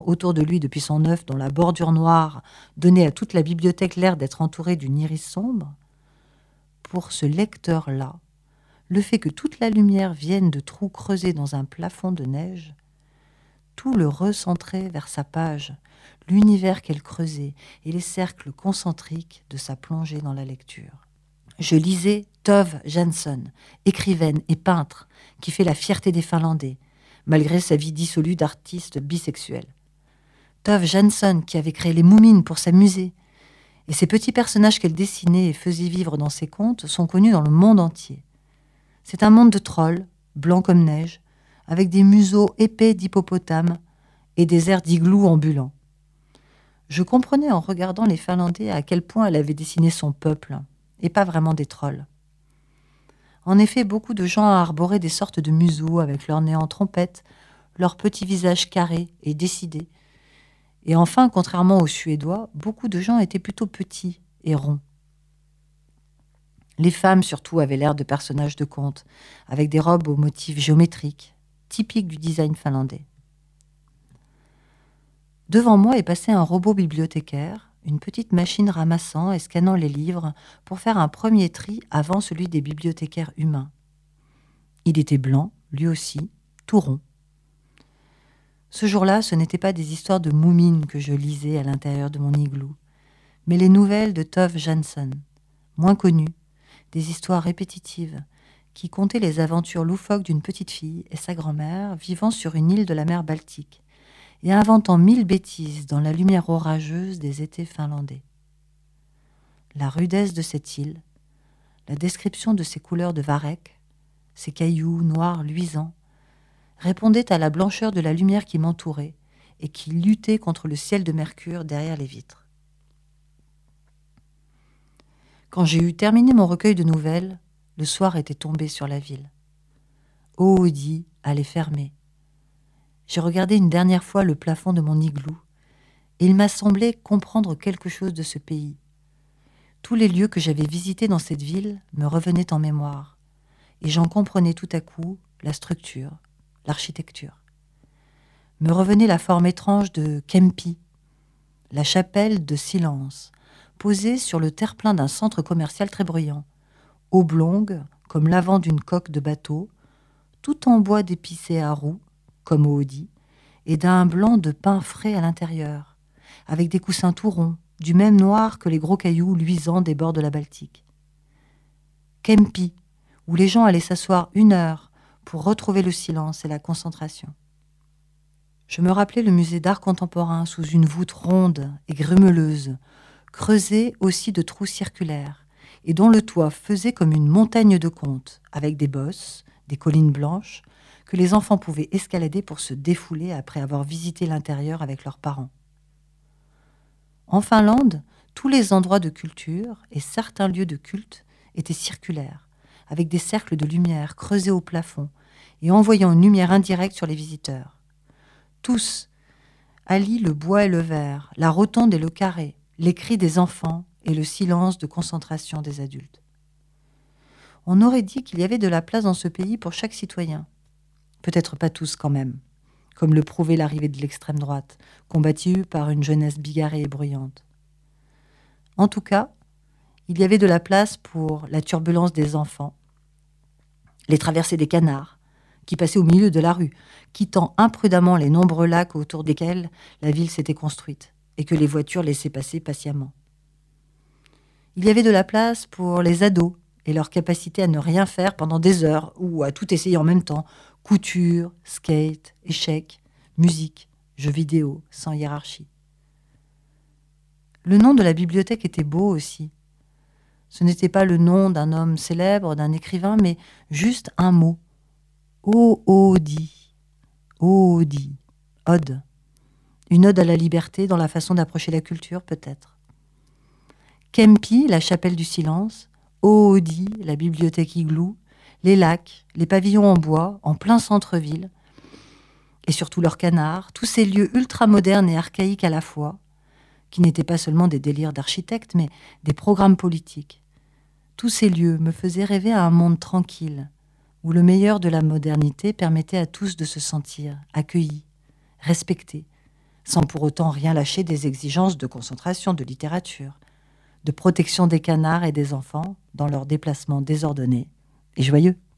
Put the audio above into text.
autour de lui depuis son œuf dont la bordure noire donnait à toute la bibliothèque l'air d'être entourée d'une iris sombre, pour ce lecteur-là, le fait que toute la lumière vienne de trous creusés dans un plafond de neige, tout le recentrait vers sa page, l'univers qu'elle creusait et les cercles concentriques de sa plongée dans la lecture. Je lisais Tove Jansson, écrivaine et peintre, qui fait la fierté des Finlandais, malgré sa vie dissolue d'artiste bisexuel. Tove Jansson, qui avait créé les Moumines pour s'amuser, et ces petits personnages qu'elle dessinait et faisait vivre dans ses contes sont connus dans le monde entier. C'est un monde de trolls, blancs comme neige, avec des museaux épais d'hippopotames et des airs d'igloo ambulants. Je comprenais en regardant les Finlandais à quel point elle avait dessiné son peuple, et pas vraiment des trolls. En effet, beaucoup de gens arboraient des sortes de museaux avec leur nez en trompette, leur petit visage carré et décidé. Et enfin, contrairement aux Suédois, beaucoup de gens étaient plutôt petits et ronds. Les femmes, surtout, avaient l'air de personnages de contes, avec des robes aux motifs géométriques, typiques du design finlandais. Devant moi est passé un robot bibliothécaire, une petite machine ramassant et scannant les livres pour faire un premier tri avant celui des bibliothécaires humains. Il était blanc, lui aussi, tout rond. Ce jour-là, ce n'étaient pas des histoires de moumines que je lisais à l'intérieur de mon igloo, mais les nouvelles de Tove Jansson, moins connues, des histoires répétitives, qui contaient les aventures loufoques d'une petite fille et sa grand-mère vivant sur une île de la mer Baltique et inventant 1000 bêtises dans la lumière orageuse des étés finlandais. La rudesse de cette île, la description de ses couleurs de varech, ses cailloux noirs luisants, répondait à la blancheur de la lumière qui m'entourait et qui luttait contre le ciel de mercure derrière les vitres. Quand j'ai eu terminé mon recueil de nouvelles, le soir était tombé sur la ville. Oodi allait fermer. J'ai regardé une dernière fois le plafond de mon igloo et il m'a semblé comprendre quelque chose de ce pays. Tous les lieux que j'avais visités dans cette ville me revenaient en mémoire et j'en comprenais tout à coup la structure, l'architecture. Me revenait la forme étrange de Kempi, la chapelle de silence, posée sur le terre-plein d'un centre commercial très bruyant, oblongue comme l'avant d'une coque de bateau, tout en bois d'épicé à roux, comme Oodi, et d'un blanc de pin frais à l'intérieur, avec des coussins tout ronds, du même noir que les gros cailloux luisants des bords de la Baltique. Kempi, où les gens allaient s'asseoir 1 heure pour retrouver le silence et la concentration. Je me rappelais le musée d'art contemporain sous une voûte ronde et grumeleuse, creusée aussi de trous circulaires, et dont le toit faisait comme une montagne de contes, avec des bosses, des collines blanches, que les enfants pouvaient escalader pour se défouler après avoir visité l'intérieur avec leurs parents. En Finlande, tous les endroits de culture et certains lieux de culte étaient circulaires, avec des cercles de lumière creusés au plafond et envoyant une lumière indirecte sur les visiteurs. Tous allient le bois et le verre, la rotonde et le carré, les cris des enfants et le silence de concentration des adultes. On aurait dit qu'il y avait de la place dans ce pays pour chaque citoyen. Peut-être pas tous quand même, comme le prouvait l'arrivée de l'extrême droite, combattue par une jeunesse bigarrée et bruyante. En tout cas, il y avait de la place pour la turbulence des enfants, les traversées des canards, qui passaient au milieu de la rue, quittant imprudemment les nombreux lacs autour desquels la ville s'était construite et que les voitures laissaient passer patiemment. Il y avait de la place pour les ados et leur capacité à ne rien faire pendant des heures ou à tout essayer en même temps, couture, skate, échecs, musique, jeux vidéo, sans hiérarchie. Le nom de la bibliothèque était beau aussi. Ce n'était pas le nom d'un homme célèbre, d'un écrivain, mais juste un mot. Oodi. Oodi. Ode. Une ode à la liberté dans la façon d'approcher la culture, peut-être. Kempi, la chapelle du silence. Oodi, la bibliothèque igloo. Les lacs, les pavillons en bois, en plein centre-ville. Et surtout leurs canards, tous ces lieux ultra-modernes et archaïques à la fois, qui n'étaient pas seulement des délires d'architectes, mais des programmes politiques. Tous ces lieux me faisaient rêver à un monde tranquille, où le meilleur de la modernité permettait à tous de se sentir accueillis, respectés, sans pour autant rien lâcher des exigences de concentration, de littérature, de protection des canards et des enfants dans leurs déplacements désordonnés et joyeux.